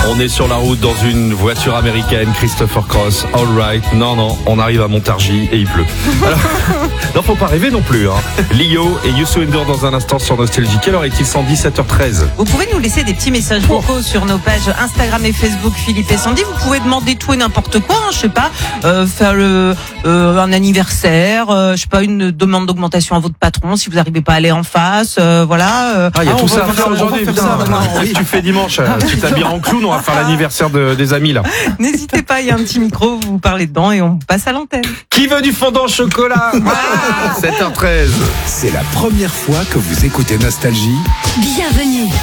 On est sur la route dans une voiture américaine, Christopher Cross, all right. Non, on arrive à Montargis et il pleut. Alors, non, faut pas rêver non plus. Lio et Youssou N'Dour dans un instant sur Nostalgie. Quelle heure est-il? 17h13. Vous pouvez nous laisser des petits messages vocaux sur nos pages Instagram et Facebook Philippe et Sandy. Vous pouvez demander tout et n'importe quoi, je sais pas, faire un anniversaire, je sais pas, une demande d'augmentation à votre patron si vous n'arrivez pas à aller en face, voilà. Il y a tout ça à faire aujourd'hui. Qu'est-ce que tu fais dimanche? Tu t'habilles en clown, on va faire l'anniversaire des amis là. N'hésitez pas, il y a un petit micro, vous parlez dedans et on passe à l'antenne. Qui veut du fondant au chocolat? 7h13. C'est la première fois que vous écoutez Nostalgie. Bienvenue.